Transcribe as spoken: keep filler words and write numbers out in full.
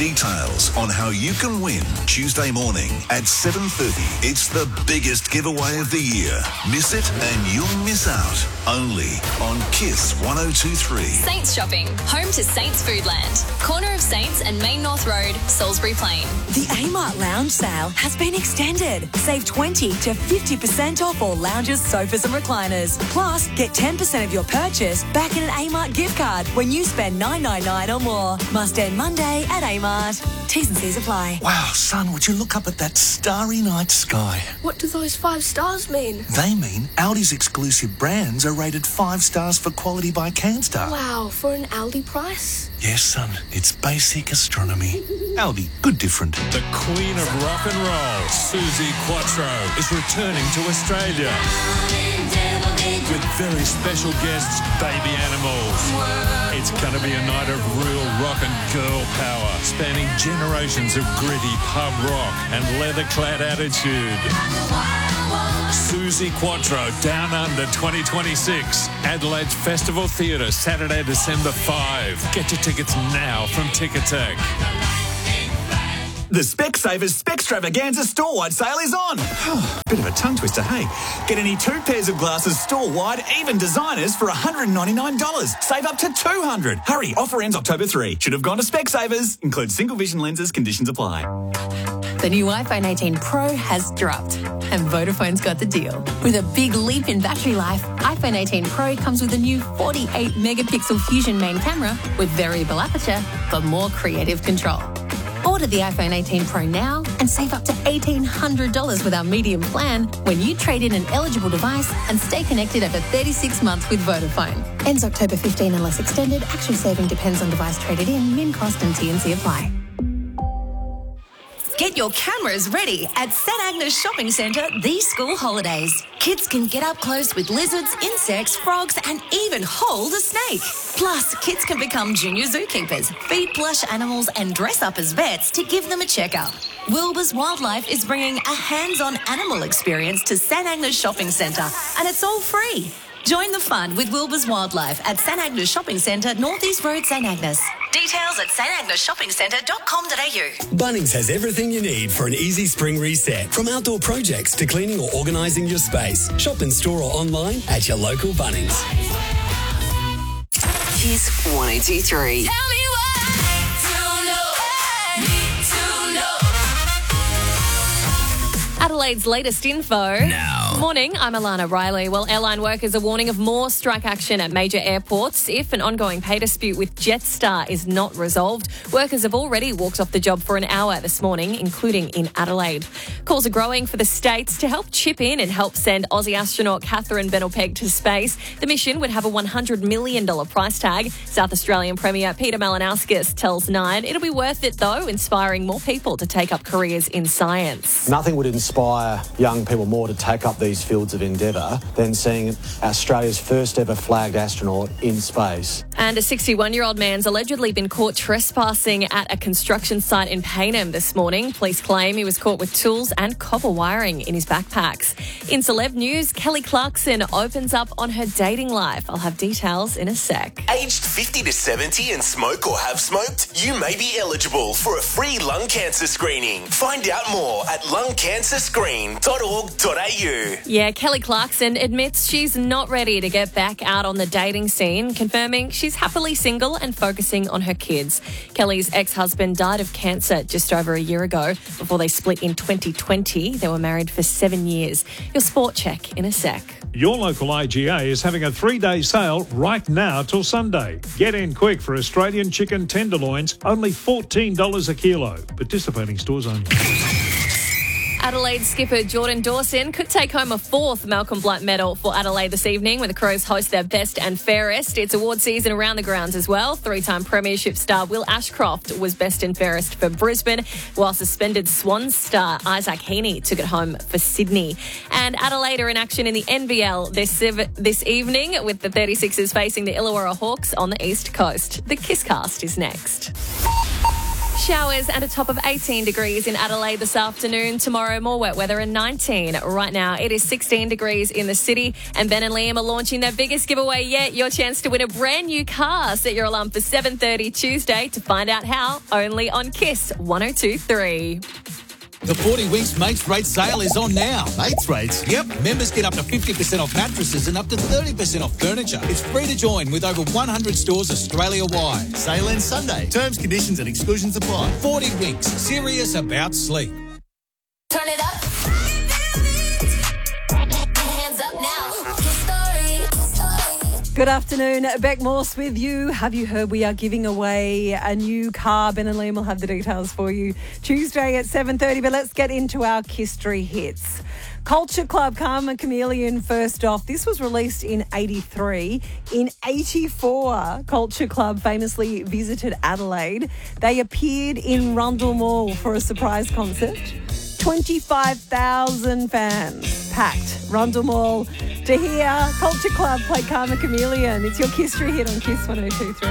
Details on how you can win Tuesday morning at seven thirty. It's the biggest giveaway of the year. Miss it and you'll miss out. Only on Kiss one oh two three. Saints Shopping, home to Saints Foodland. Corner of Saints and Main North Road, Salisbury Plain. The Amart Lounge sale has been extended. Save twenty to fifty percent off all lounges, sofas and recliners. Plus, get ten percent of your purchase back in an Amart gift card when you spend nine ninety-nine or more. Must end Monday at Amart. T's and C's apply. Wow, son, would you look up at that starry night sky? What do those five stars mean? They mean Aldi's exclusive brands are rated five stars for quality by CanStar. Wow, for an Aldi price? Yes, son, it's basic astronomy. Aldi, good different. The Queen of Rock and Roll, Suzi Quatro, is returning to Australia with very special guests, Baby Animals. It's going to be a night of real rock and girl power, spanning generations of gritty pub rock and leather-clad attitude. Suzi Quatro, Down Under twenty twenty-six. Adelaide's Festival Theatre, Saturday, December fifth. Get your tickets now from Ticketek. The Specsavers Specstravaganza store-wide sale is on. Bit of a tongue twister, hey? Get any two pairs of glasses store-wide, even designers, for one hundred ninety-nine dollars. Save up to two hundred dollars. Hurry, offer ends October third. Should have gone to Specsavers. Includes single vision lenses, conditions apply. The new iPhone eighteen Pro has dropped, and Vodafone's got the deal. With a big leap in battery life, iPhone eighteen Pro comes with a new forty-eight megapixel Fusion main camera with variable aperture for more creative control. Order the iPhone eighteen Pro now and save up to eighteen hundred dollars with our medium plan when you trade in an eligible device and stay connected over thirty-six months with Vodafone. Ends October fifteenth unless extended. Actual saving depends on device traded in. Min cost and T and C apply. Get your cameras ready at St Agnes Shopping Centre these school holidays. Kids can get up close with lizards, insects, frogs and even hold a snake. Plus, kids can become junior zookeepers, feed plush animals and dress up as vets to give them a checkup. Wilbur's Wildlife is bringing a hands-on animal experience to St Agnes Shopping Centre, and it's all free. Join the fun with Wilbur's Wildlife at St Agnes Shopping Centre, North East Road, St Agnes. Details at s t agnes shopping centre dot com dot a u. Bunnings has everything you need for an easy spring reset. From outdoor projects to cleaning or organising your space. Shop in store or online at your local Bunnings. Kiss one oh two three. Tell me what to know. Need to know. Adelaide's latest info. Now. Morning, I'm Alana Riley. Well, airline workers are warning of more strike action at major airports if an ongoing pay dispute with Jetstar is not resolved. Workers have already walked off the job for an hour this morning, including in Adelaide. Calls are growing for the states to help chip in and help send Aussie astronaut Catherine Benelpeg to space. The mission would have a one hundred million dollars price tag. South Australian Premier Peter Malinauskas tells Nine it'll be worth it, though, inspiring more people to take up careers in science. Nothing would inspire young people more to take up these fields of endeavour than seeing Australia's first ever flagged astronaut in space. And a sixty-one-year-old man's allegedly been caught trespassing at a construction site in Payneham this morning. Police claim he was caught with tools and copper wiring in his backpacks. In celeb news, Kelly Clarkson opens up on her dating life. I'll have details in a sec. Aged fifty to seventy and smoke or have smoked? You may be eligible for a free lung cancer screening. Find out more at lung cancer screen dot org dot a u. Yeah, Kelly Clarkson admits she's not ready to get back out on the dating scene, confirming she's happily single and focusing on her kids. Kelly's ex-husband died of cancer just over a year ago. Before they split in twenty twenty, they were married for seven years. Your sport check in a sec. Your local I G A is having a three-day sale right now till Sunday. Get in quick for Australian chicken tenderloins, only fourteen dollars a kilo. Participating stores only. Adelaide skipper Jordan Dawson could take home a fourth Malcolm Blunt medal for Adelaide this evening when the Crows host their best and fairest. It's award season around the grounds as well. Three-time premiership star Will Ashcroft was best and fairest for Brisbane, while suspended Swans star Isaac Heaney took it home for Sydney. And Adelaide are in action in the N B L this, this evening with the thirty-sixers facing the Illawarra Hawks on the East Coast. The Kisscast is next. Showers and a top of eighteen degrees in Adelaide this afternoon. Tomorrow, more wet weather and nineteen. Right now, it is sixteen degrees in the city. And Ben and Liam are launching their biggest giveaway yet, your chance to win a brand new car. Set your alarm for seven thirty Tuesday to find out how, only on Kiss one oh two three. The forty Winks Mates Rate sale is on now. Mates Rates? Yep. Members get up to fifty percent off mattresses and up to thirty percent off furniture. It's free to join with over one hundred stores Australia-wide. Sale ends Sunday. Terms, conditions and exclusions apply. forty Winks. Serious about sleep. Turn it up. Hands up now. Good afternoon, Beck Morse with you. Have you heard we are giving away a new car? Ben and Liam will have the details for you Tuesday at seven thirty, but let's get into our History hits. Culture Club, Karma Chameleon first off. This was released in eighty-three. In eighty-four, Culture Club famously visited Adelaide. They appeared in Rundle Mall for a surprise concert. twenty-five thousand fans packed Rundle Mall to hear Culture Club play Karma Chameleon. It's your History hit on Kiss one oh two three.